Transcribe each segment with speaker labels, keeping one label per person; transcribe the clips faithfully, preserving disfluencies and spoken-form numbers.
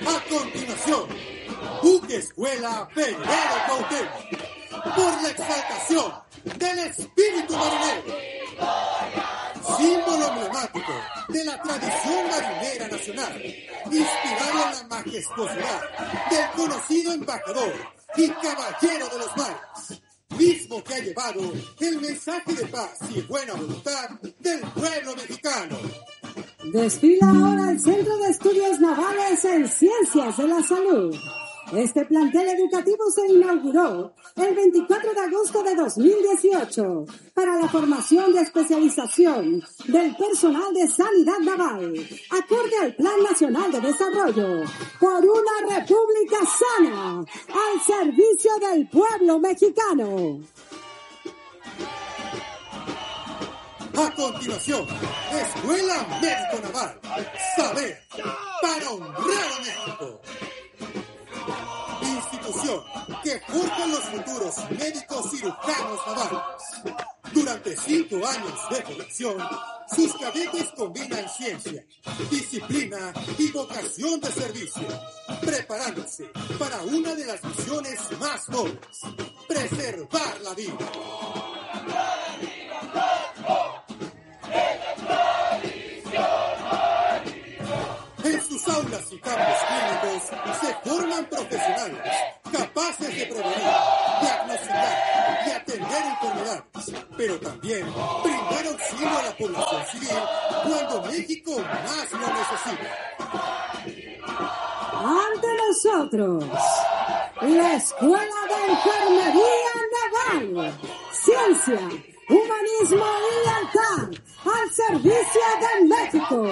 Speaker 1: A continuación, Buque Escuela Peñero Cuauhtémoc, por la exaltación del espíritu marinero, símbolo emblemático de la tradición marinera nacional, inspirado en la majestuosidad del conocido embajador y caballero de los mares, mismo que ha llevado el mensaje de paz y buena voluntad del pueblo mexicano.
Speaker 2: Desfila ahora el Centro de Estudios Navales en Ciencias de la Salud. Este plantel educativo se inauguró el veinticuatro de agosto de dos mil dieciocho para la formación de especialización del personal de sanidad naval, acorde al Plan Nacional de Desarrollo, por una república sana, al servicio del pueblo mexicano.
Speaker 1: A continuación, Escuela Médico Naval, saber para honrar a México. Institución que forja los futuros médicos cirujanos navales. Durante cinco años de formación, sus cadetes combinan ciencia, disciplina y vocación de servicio, preparándose para una de las misiones más nobles: preservar la vida. En sus aulas y campos clínicos se forman profesionales capaces de prevenir, diagnosticar y atender enfermedades, pero también brindar auxilio a la población civil cuando México más lo necesita.
Speaker 2: Ante nosotros, la Escuela de Enfermería Naval, Ciencia, Humanismo y Lealtad al servicio de México.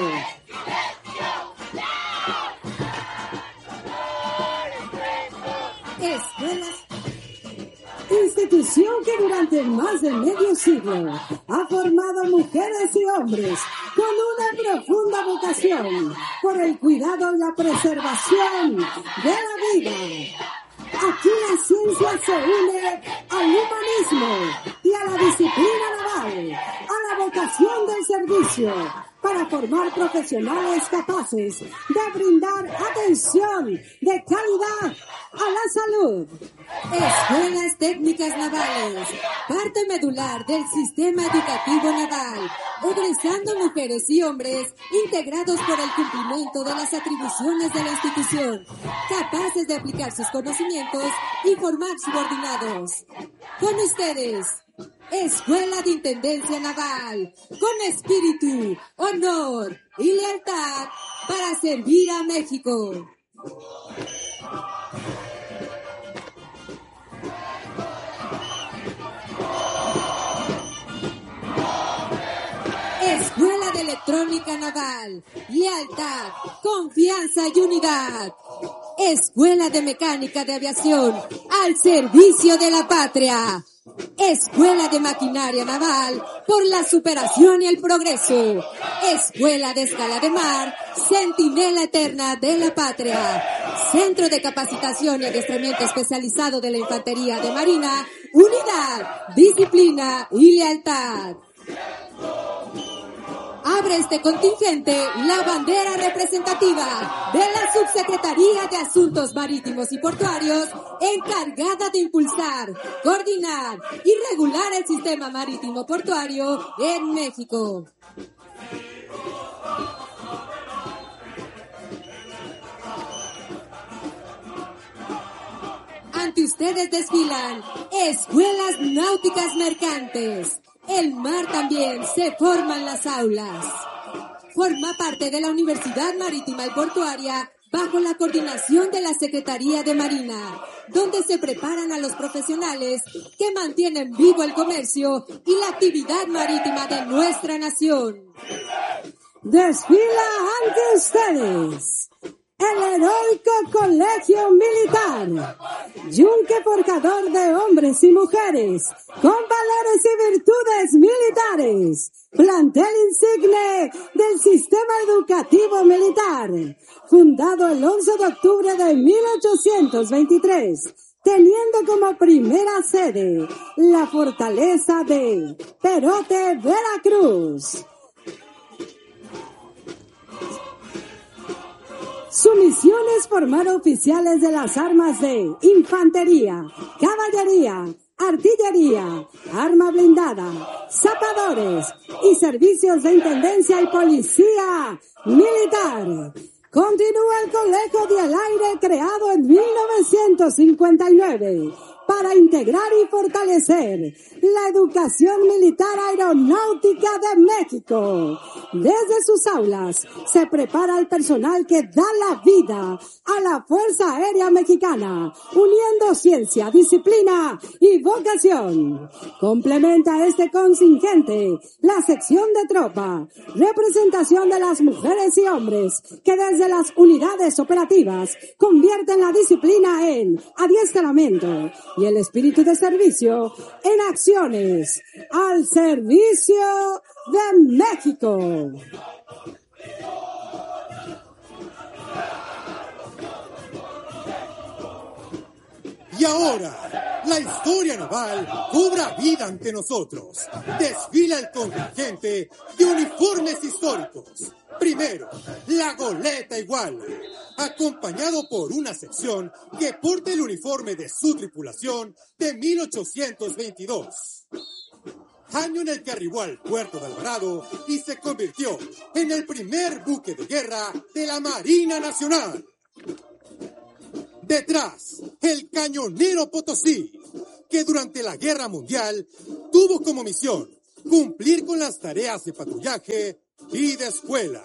Speaker 2: Escuelas. Institución que durante más de medio siglo ha formado mujeres y hombres con una profunda vocación por el cuidado y la preservación de la vida. Aquí la ciencia se une al humanismo y a la disciplina naval, a la vocación del servicio, para formar profesionales capaces de brindar atención de calidad a la salud.
Speaker 3: Escuelas Técnicas Navales, parte medular del sistema educativo naval, egresando mujeres y hombres integrados por el cumplimiento de las atribuciones de la institución, capaces de aplicar sus conocimientos y formar subordinados. Con ustedes, Escuela de Intendencia Naval, con espíritu, honor y lealtad para servir a México. Escuela de Electrónica Naval, lealtad, confianza y unidad. Escuela de Mecánica de Aviación, al servicio de la patria. Escuela de Maquinaria Naval, por la superación y el progreso. Escuela de Escala de Mar, centinela eterna de la patria. Centro de Capacitación y Adiestramiento Especializado de la Infantería de Marina, unidad, disciplina y lealtad. Abre este contingente la bandera representativa de la Subsecretaría de Asuntos Marítimos y Portuarios, encargada de impulsar, coordinar y regular el sistema marítimo portuario en México. Ante ustedes desfilan Escuelas Náuticas Mercantes. El mar también se forma en las aulas. Forma parte de la Universidad Marítima y Portuaria bajo la coordinación de la Secretaría de Marina, donde se preparan a los profesionales que mantienen vivo el comercio y la actividad marítima de nuestra nación.
Speaker 2: Desfila ante ustedes el heroico Colegio Militar, yunque forjador de hombres y mujeres con valores y virtudes militares, plantel insigne del sistema educativo militar, fundado el once de octubre de mil ochocientos veintitrés, teniendo como primera sede la fortaleza de Perote, Veracruz. Su misión es formar oficiales de las armas de infantería, caballería, artillería, arma blindada, zapadores y servicios de intendencia y policía militar. Continúa el Colegio del Aire, creado en mil novecientos cincuenta y nueve para integrar y fortalecer la educación militar aeronáutica de México. Desde sus aulas se prepara al personal que da la vida a la Fuerza Aérea Mexicana, uniendo ciencia, disciplina y vocación. Complementa este contingente la sección de tropa, representación de las mujeres y hombres que desde las unidades operativas convierten la disciplina en adiestramiento y el espíritu de servicio en acciones al servicio de México.
Speaker 1: Y ahora, la historia naval cobra vida ante nosotros. Desfila el contingente de uniformes históricos. Primero, la goleta Iguala, acompañado por una sección que porta el uniforme de su tripulación de mil ochocientos veintidós. Año en el que arribó al puerto de Alvarado y se convirtió en el primer buque de guerra de la Marina Nacional. Detrás, el cañonero Potosí, que durante la Guerra Mundial tuvo como misión cumplir con las tareas de patrullaje y de escuela.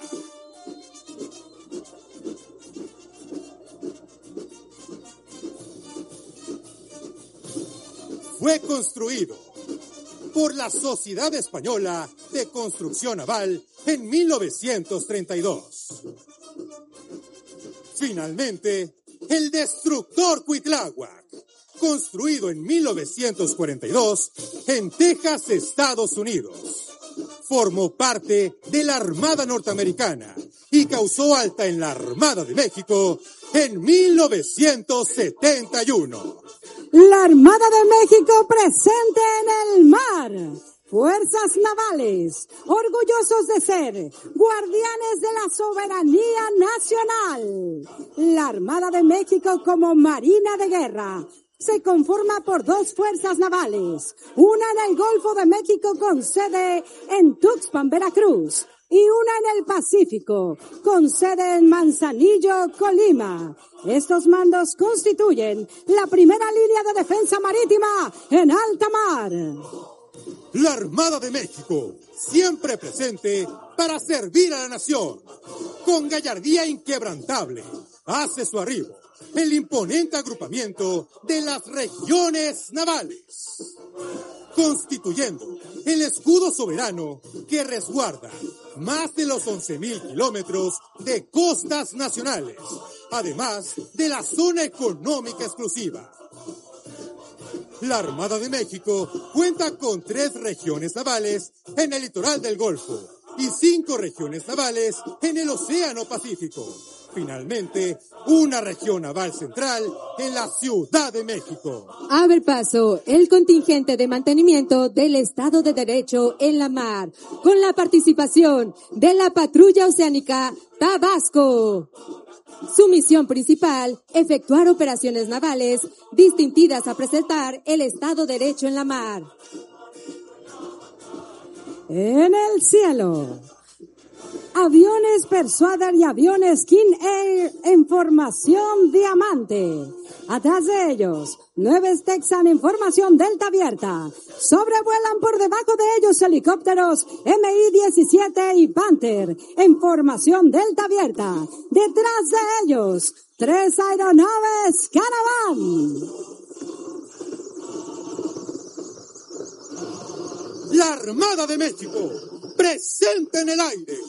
Speaker 1: Fue construido por la Sociedad Española de Construcción Naval en mil novecientos treinta y dos. Finalmente, el destructor Cuitláhuac, construido en mil novecientos cuarenta y dos en Texas, Estados Unidos. Formó parte de la Armada Norteamericana y causó alta en la Armada de México en mil novecientos setenta y uno.
Speaker 2: La Armada de México presente en el mar. Fuerzas navales, orgullosos de ser guardianes de la soberanía nacional. La Armada de México como Marina de Guerra se conforma por dos fuerzas navales, una en el Golfo de México con sede en Tuxpan, Veracruz, y una en el Pacífico, con sede en Manzanillo, Colima. Estos mandos constituyen la primera línea de defensa marítima en alta mar.
Speaker 1: La Armada de México, siempre presente para servir a la nación. Con gallardía inquebrantable, hace su arribo el imponente agrupamiento de las regiones navales, constituyendo el escudo soberano que resguarda más de los once mil kilómetros de costas nacionales, además de la zona económica exclusiva. La Armada de México cuenta con tres regiones navales en el litoral del Golfo y cinco regiones navales en el Océano Pacífico. Finalmente, una región naval central en la Ciudad de México.
Speaker 3: Abre paso el contingente de mantenimiento del Estado de Derecho en la mar, con la participación de la Patrulla Oceánica Tabasco. Su misión principal, efectuar operaciones navales distintivas a presentar el Estado de Derecho en la mar.
Speaker 2: En el cielo, aviones Persuader y aviones King Air en formación diamante. Atrás de ellos, nueve Texan en formación delta abierta. Sobrevuelan por debajo de ellos helicópteros M I diecisiete y Panther en formación delta abierta. Detrás de ellos, tres aeronaves Caravan.
Speaker 1: La Armada de México, presente en el aire.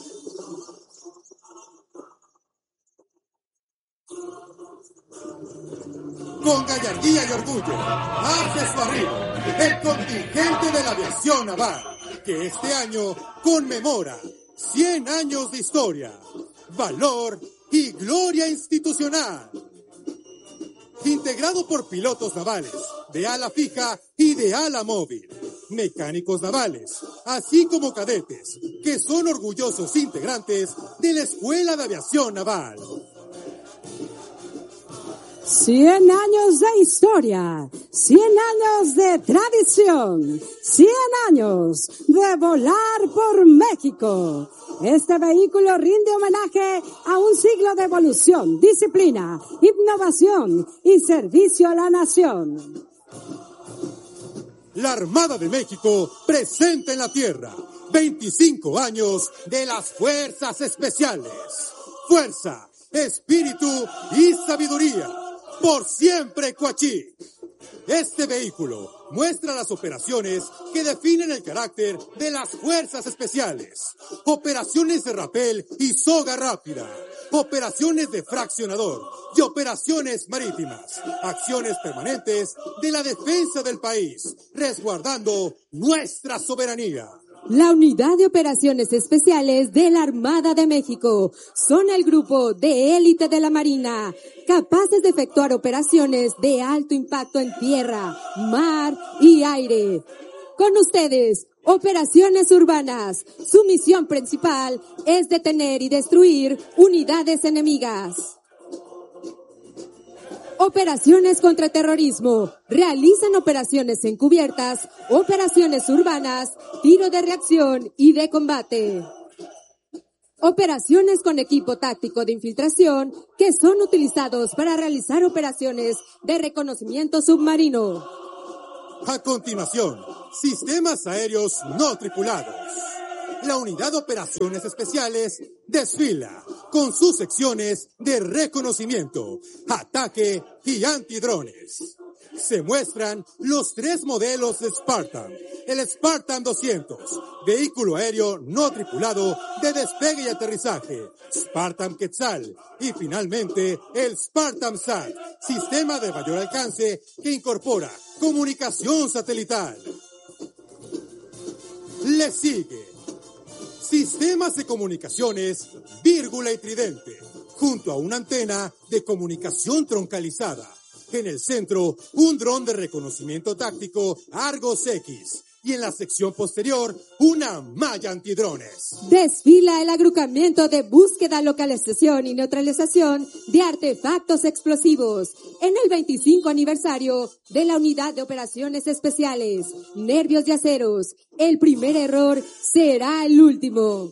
Speaker 1: Con gallardía y orgullo, hace su arribo el contingente de la aviación naval, que este año conmemora cien años de historia, valor y gloria institucional. Integrado por pilotos navales de ala fija y de ala móvil, mecánicos navales, así como cadetes, que son orgullosos integrantes de la Escuela de Aviación Naval.
Speaker 2: Cien años de historia, cien años de tradición, cien años de volar por México. Este vehículo rinde homenaje a un siglo de evolución, disciplina, innovación y servicio a la nación.
Speaker 1: La Armada de México presenta en la tierra veinticinco años de las Fuerzas Especiales. Fuerza, espíritu y sabiduría. Por siempre, Coachí. Este vehículo muestra las operaciones que definen el carácter de las Fuerzas Especiales. Operaciones de rapel y soga rápida. Operaciones de fraccionador y operaciones marítimas. Acciones permanentes de la defensa del país, resguardando nuestra soberanía.
Speaker 3: La Unidad de Operaciones Especiales de la Armada de México son el grupo de élite de la Marina, capaces de efectuar operaciones de alto impacto en tierra, mar y aire. Con ustedes, Operaciones Urbanas. Su misión principal es detener y destruir unidades enemigas. Operaciones contra terrorismo. Realizan operaciones encubiertas, operaciones urbanas, tiro de reacción y de combate. Operaciones con equipo táctico de infiltración que son utilizados para realizar operaciones de reconocimiento submarino.
Speaker 1: A continuación, sistemas aéreos no tripulados. La Unidad de Operaciones Especiales desfila con sus secciones de reconocimiento, ataque y antidrones. Se muestran los tres modelos de Spartan. El Spartan doscientos, vehículo aéreo no tripulado de despegue y aterrizaje. Spartan Quetzal. Y finalmente, el Spartan S A T, sistema de mayor alcance que incorpora comunicación satelital. Le sigue sistemas de comunicaciones, vírgula y tridente, junto a una antena de comunicación troncalizada. En el centro, un dron de reconocimiento táctico Argos X. Y en la sección posterior, una malla antidrones.
Speaker 3: Desfila el agrupamiento de búsqueda, localización y neutralización de artefactos explosivos en el veinticinco aniversario de la Unidad de Operaciones Especiales. Nervios de aceros. El primer error será el último.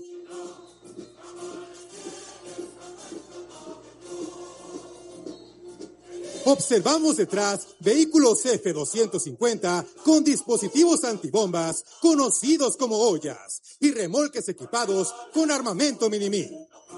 Speaker 1: Observamos detrás vehículos F doscientos cincuenta con dispositivos antibombas conocidos como ollas y remolques equipados con armamento Minimi.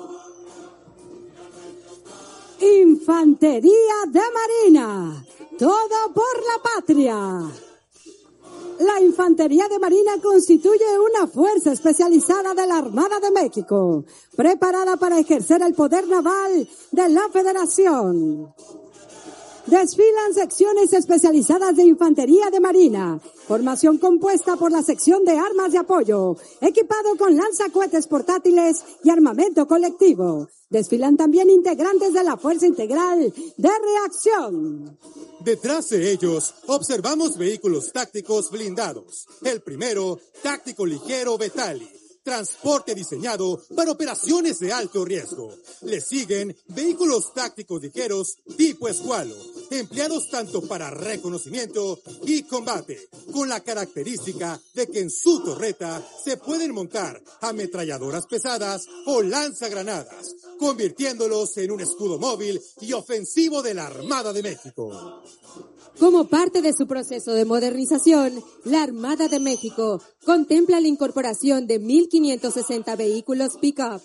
Speaker 2: Infantería de Marina, todo por la patria. La Infantería de Marina constituye una fuerza especializada de la Armada de México, preparada para ejercer el poder naval de la Federación. Desfilan secciones especializadas de Infantería de Marina, formación compuesta por la sección de armas de apoyo, equipado con lanzacohetes portátiles y armamento colectivo. Desfilan también integrantes de la Fuerza Integral de Reacción.
Speaker 1: Detrás de ellos, observamos vehículos tácticos blindados. El primero, táctico ligero Betali. Transporte diseñado para operaciones de alto riesgo. Le siguen vehículos tácticos ligeros tipo Escualo, empleados tanto para reconocimiento y combate, con la característica de que en su torreta se pueden montar ametralladoras pesadas o lanzagranadas, convirtiéndolos en un escudo móvil y ofensivo de la Armada de México.
Speaker 3: Como parte de su proceso de modernización, la Armada de México contempla la incorporación de mil quinientos sesenta vehículos pick-up.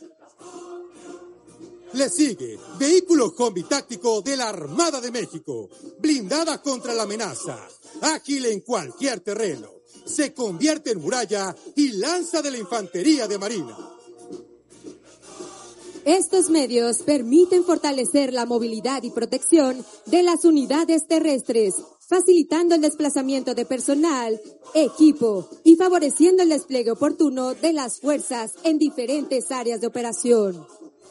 Speaker 1: Le sigue vehículo combi táctico de la Armada de México, blindada contra la amenaza, ágil en cualquier terreno, se convierte en muralla y lanza de la Infantería de Marina.
Speaker 3: Estos medios permiten fortalecer la movilidad y protección de las unidades terrestres, facilitando el desplazamiento de personal, equipo y favoreciendo el despliegue oportuno de las fuerzas en diferentes áreas de operación.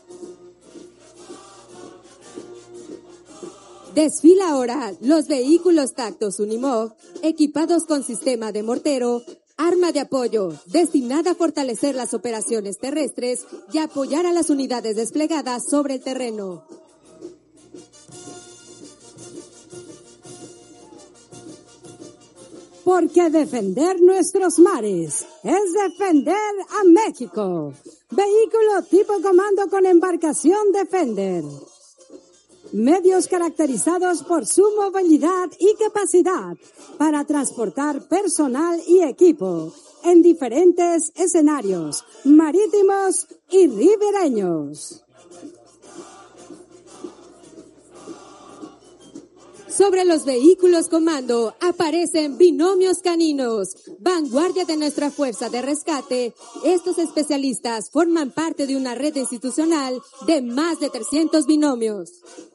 Speaker 3: Desfila ahora los vehículos Tactos Unimog, equipados con sistema de mortero, arma de apoyo, destinada a fortalecer las operaciones terrestres y apoyar a las unidades desplegadas sobre el terreno.
Speaker 2: porque defender nuestros mares es defender a México. Vehículo tipo comando con embarcación Defender. Medios caracterizados por su movilidad y capacidad para transportar personal y equipo en diferentes escenarios marítimos y ribereños.
Speaker 3: Sobre los vehículos comando aparecen binomios caninos, vanguardia de nuestra fuerza de rescate. Estos especialistas forman parte de una red institucional de más de trescientos binomios.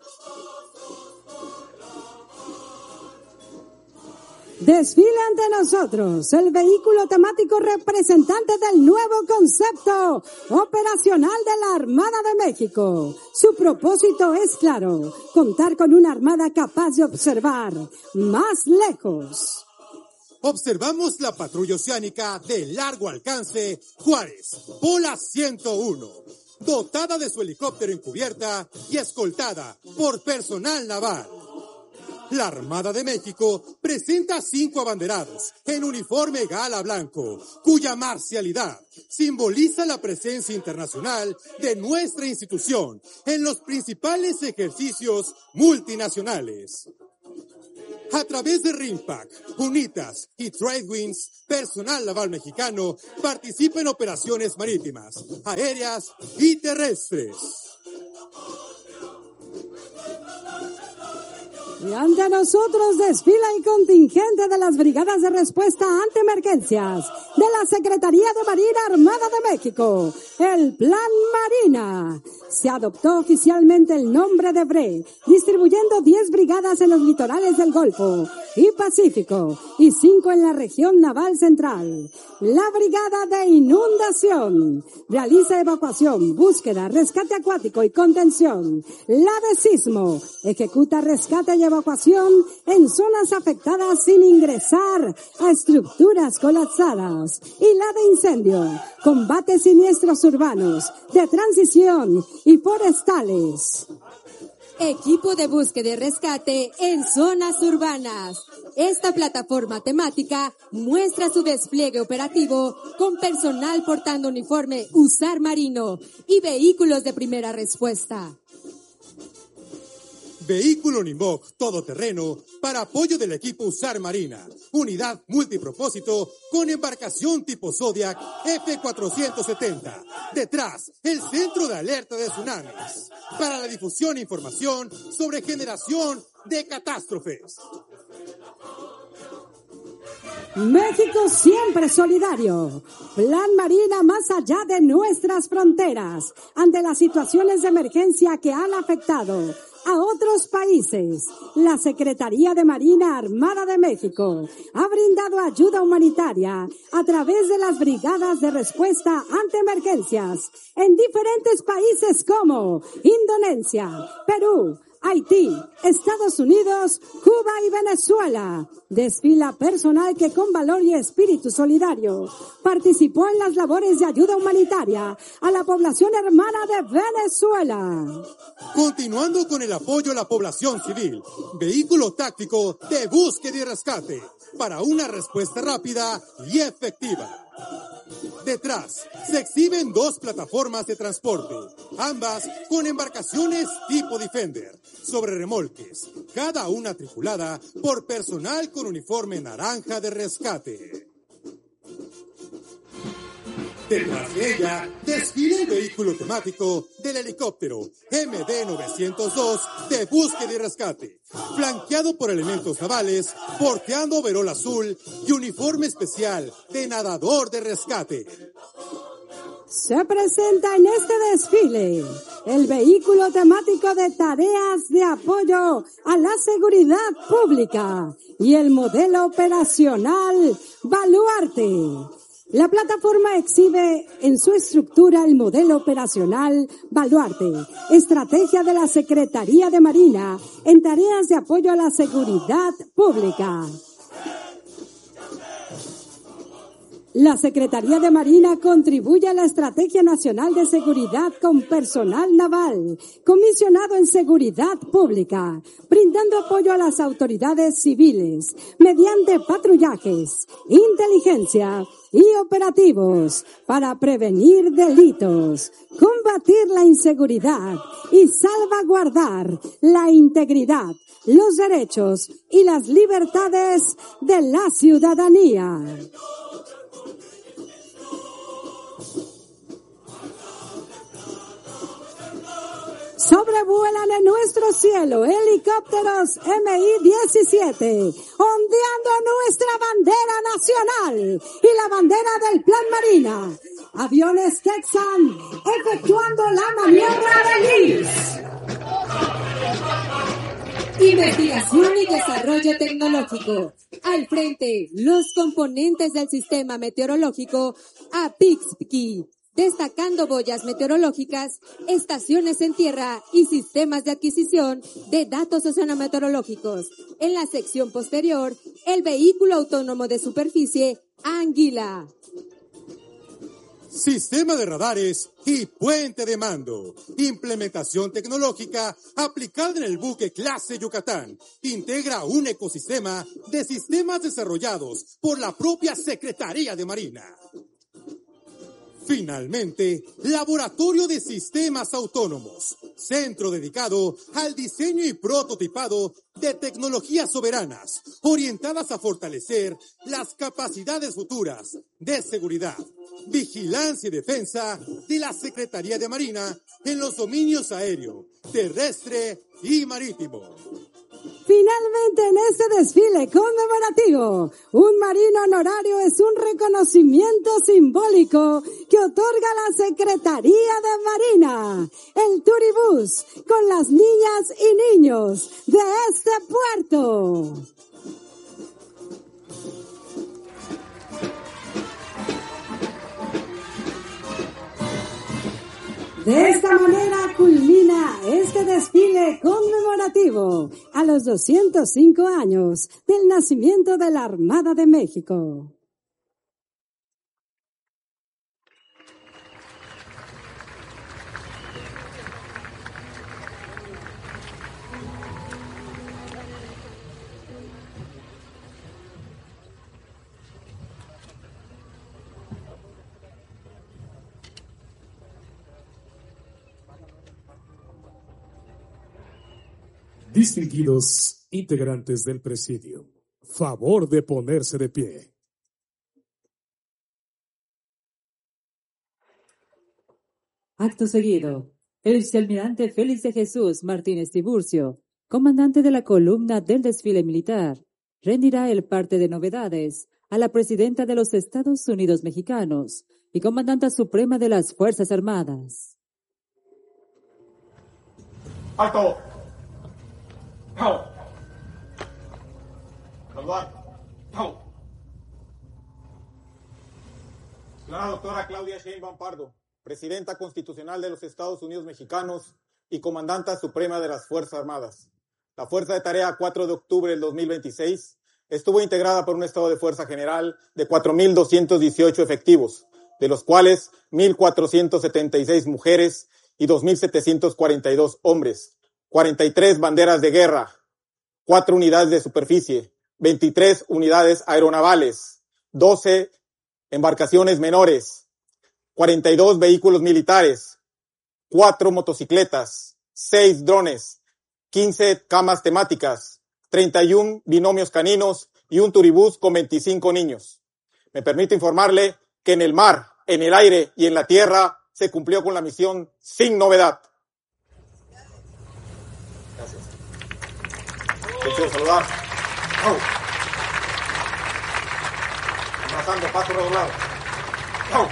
Speaker 2: Desfila ante nosotros el vehículo temático representante del nuevo concepto operacional de la Armada de México. Su propósito es claro, contar con una armada capaz de observar más lejos.
Speaker 1: Observamos la patrulla oceánica de largo alcance Juárez, Pola ciento uno, dotada de su helicóptero encubierta y escoltada por personal naval. La Armada de México presenta cinco abanderados en uniforme gala blanco, cuya marcialidad simboliza la presencia internacional de nuestra institución en los principales ejercicios multinacionales. A través de RIMPAC, UNITAS y TradeWinds, personal naval mexicano participa en operaciones marítimas, aéreas y terrestres.
Speaker 2: Y ante nosotros desfila el contingente de las Brigadas de Respuesta ante Emergencias de la Secretaría de Marina Armada de México, el Plan Marina. Se adoptó oficialmente el nombre de B R E, distribuyendo diez brigadas en los litorales del Golfo y Pacífico y cinco en la región naval central. La Brigada de Inundación realiza evacuación, búsqueda, rescate acuático y contención. La de Sismo ejecuta rescate y evacuación en zonas afectadas sin ingresar a estructuras colapsadas. Y la de Incendio combate siniestros urbanos, de transición y forestales.
Speaker 3: Equipo de búsqueda y rescate en zonas urbanas. Esta plataforma temática muestra su despliegue operativo con personal portando uniforme USAR Marino y vehículos de primera respuesta.
Speaker 1: Vehículo Nimog todoterreno para apoyo del equipo USAR Marina. Unidad multipropósito con embarcación tipo Zodiac F cuatrocientos setenta. Detrás, el centro de alerta de tsunamis. Para la difusión e información sobre generación de catástrofes.
Speaker 2: México siempre solidario. Plan Marina más allá de nuestras fronteras ante las situaciones de emergencia que han afectado a otros países. La Secretaría de Marina Armada de México ha brindado ayuda humanitaria a través de las brigadas de respuesta ante emergencias en diferentes países como Indonesia, Perú, Haití, Estados Unidos, Cuba y Venezuela. Desfila personal que con valor y espíritu solidario participó en las labores de ayuda humanitaria a la población hermana de Venezuela.
Speaker 1: Continuando con el apoyo a la población civil, vehículo táctico de búsqueda y rescate para una respuesta rápida y efectiva. Detrás se exhiben dos plataformas de transporte, ambas con embarcaciones tipo Defender, sobre remolques, cada una tripulada por personal con uniforme naranja de rescate. Detrás de ella desfila el vehículo temático del helicóptero M D novecientos dos de búsqueda y rescate, flanqueado por elementos navales, porteando overol azul y uniforme especial de nadador de rescate.
Speaker 2: Se presenta en este desfile el vehículo temático de tareas de apoyo a la seguridad pública y el modelo operacional Baluarte. La plataforma exhibe en su estructura el modelo operacional Baluarte, estrategia de la Secretaría de Marina en tareas de apoyo a la seguridad pública. La Secretaría de Marina contribuye a la Estrategia Nacional de Seguridad con personal naval, comisionado en seguridad pública, brindando apoyo a las autoridades civiles mediante patrullajes, inteligencia y operativos para prevenir delitos, combatir la inseguridad y salvaguardar la integridad, los derechos y las libertades de la ciudadanía. Sobrevuelan en nuestro cielo helicópteros M I diecisiete, ondeando nuestra bandera nacional y la bandera del Plan Marina. Aviones Texan efectuando la maniobra de Liz.
Speaker 3: Investigación y desarrollo tecnológico. Al frente, los componentes del sistema meteorológico A P I X P K I. Destacando boyas meteorológicas, estaciones en tierra y sistemas de adquisición de datos oceanometeorológicos. En la sección posterior, el vehículo autónomo de superficie Águila.
Speaker 1: Sistema de radares y puente de mando. Implementación tecnológica aplicada en el buque clase Yucatán. Integra un ecosistema de sistemas desarrollados por la propia Secretaría de Marina. Finalmente, Laboratorio de Sistemas Autónomos, centro dedicado al diseño y prototipado de tecnologías soberanas, orientadas a fortalecer las capacidades futuras de seguridad, vigilancia y defensa de la Secretaría de Marina en los dominios aéreo, terrestre y marítimo.
Speaker 2: Finalmente, en este desfile conmemorativo, un marino honorario es un reconocimiento simbólico que otorga la Secretaría de Marina, el Turibús, con las niñas y niños de este puerto. De esta manera culmina este desfile conmemorativo a los doscientos cinco años del nacimiento de la Armada de México.
Speaker 4: Distinguidos integrantes del presidio, favor de ponerse de pie.
Speaker 5: Acto seguido, el vicealmirante Félix de Jesús Martínez Tiburcio, comandante de la columna del desfile militar, rendirá el parte de novedades a la presidenta de los Estados Unidos Mexicanos y comandanta suprema de las Fuerzas Armadas.
Speaker 6: ¡Alto! ¡Pau! Saludar. ¡Pau! La doctora Claudia Sheinbaum Pardo, presidenta constitucional de los Estados Unidos Mexicanos y comandanta suprema de las Fuerzas Armadas. La Fuerza de Tarea cuatro de octubre del dos mil veintiséis estuvo integrada por un estado de fuerza general de cuatro mil doscientos dieciocho efectivos, de los cuales mil cuatrocientos setenta y seis mujeres y dos mil setecientos cuarenta y dos hombres. cuarenta y tres banderas de guerra, cuatro unidades de superficie, veintitrés unidades aeronavales, doce embarcaciones menores, cuarenta y dos vehículos militares, cuatro motocicletas, seis drones, quince camas temáticas, treinta y uno binomios caninos y un turibús con veinticinco niños. Me permito informarle que en el mar, en el aire y en la tierra se cumplió con la misión sin novedad. Gracias. Quiero saludar. ¡Oh! Avanzando, paso redoblado. ¡Oh!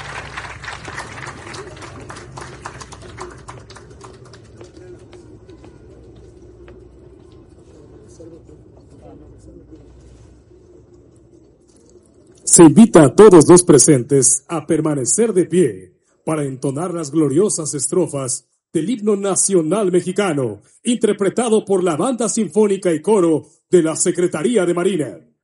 Speaker 4: Se invita a todos los presentes a permanecer de pie para entonar las gloriosas estrofas del himno nacional mexicano, interpretado por la Banda Sinfónica y Coro de la Secretaría de Marina.